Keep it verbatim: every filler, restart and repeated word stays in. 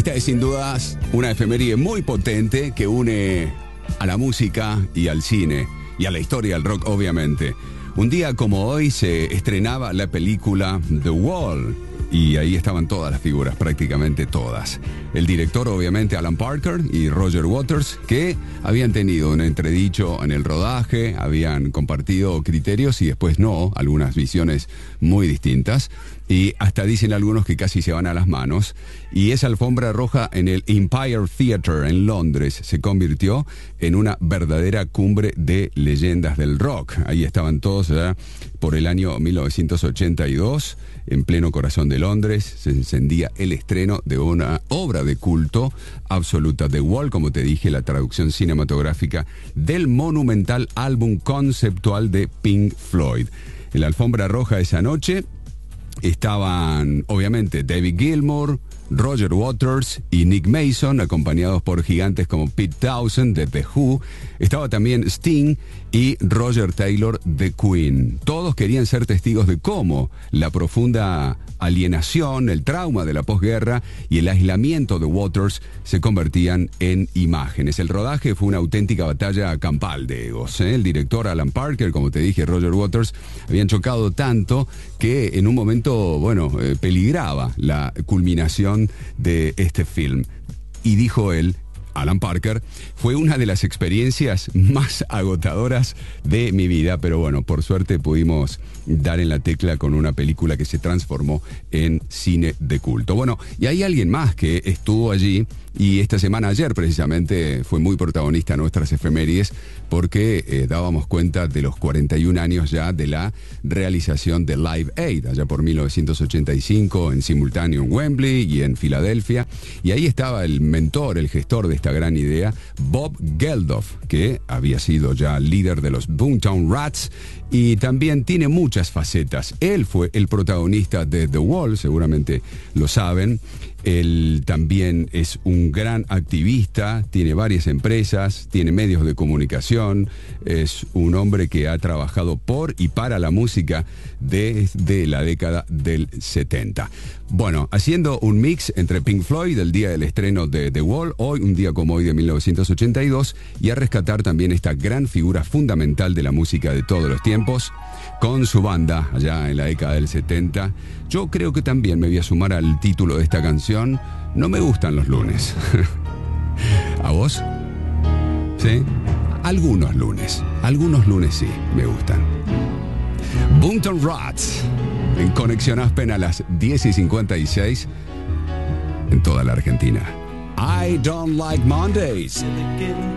Esta es sin dudas una efeméride muy potente que une a la música y al cine y a la historia del rock, obviamente. Un día como hoy se estrenaba la película The Wall y ahí estaban todas las figuras, prácticamente todas. El director, obviamente, Alan Parker y Roger Waters, que habían tenido un entredicho en el rodaje, habían compartido criterios y después no, algunas visiones muy distintas. Y hasta dicen algunos que casi se van a las manos. Y esa alfombra roja en el Empire Theatre en Londres se convirtió en una verdadera cumbre de leyendas del rock. Ahí estaban todos ya por el año mil novecientos ochenta y dos, en pleno corazón de Londres, se encendía el estreno de una obra de culto absoluta. The Wall, como te dije, la traducción cinematográfica del monumental álbum conceptual de Pink Floyd. En la alfombra roja esa noche estaban, obviamente, David Gilmour, Roger Waters y Nick Mason, acompañados por gigantes como Pete Townshend de The Who. Estaba también Sting y Roger Taylor de Queen. Todos querían ser testigos de cómo la profunda alienación, el trauma de la posguerra y el aislamiento de Waters se convertían en imágenes. El rodaje fue una auténtica batalla campal de egos, ¿eh? El director Alan Parker, como te dije, Roger Waters, habían chocado tanto que en un momento, bueno, eh, peligraba la culminación de este film. Y dijo él, Alan Parker, fue una de las experiencias más agotadoras de mi vida, pero bueno, por suerte pudimos dar en la tecla con una película que se transformó en cine de culto. Bueno, y hay alguien más que estuvo allí y esta semana, ayer precisamente, fue muy protagonista en nuestras efemérides porque eh, dábamos cuenta de los cuarenta y un años ya de la realización de Live Aid, allá por mil novecientos ochenta y cinco, en simultáneo en Wembley y en Filadelfia. Y ahí estaba el mentor, el gestor de esta gran idea, Bob Geldof, que había sido ya líder de los Boomtown Rats y también tiene muchas facetas. Él fue el protagonista de The Wall, seguramente lo saben. Él también es un gran activista, tiene varias empresas, tiene medios de comunicación, es un hombre que ha trabajado por y para la música desde la década del setenta. Bueno, haciendo un mix entre Pink Floyd, el día del estreno de The Wall, hoy, un día como hoy de mil novecientos ochenta y dos, y a rescatar también esta gran figura fundamental de la música de todos los tiempos, con su banda allá en la década del setenta. Yo creo que también me voy a sumar al título de esta canción, No me gustan los lunes. ¿A vos? ¿Sí? Algunos lunes, algunos lunes sí, me gustan. Boomtown Rats, en Conexión Aspen a las diez y cincuenta y seis en toda la Argentina. I don't like Mondays.